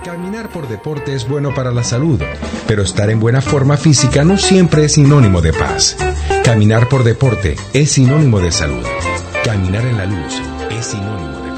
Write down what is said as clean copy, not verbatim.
Caminar por deporte es bueno para la salud, pero estar en buena forma física no siempre es sinónimo de paz. Caminar por deporte es sinónimo de salud. Caminar en la luz es sinónimo de paz.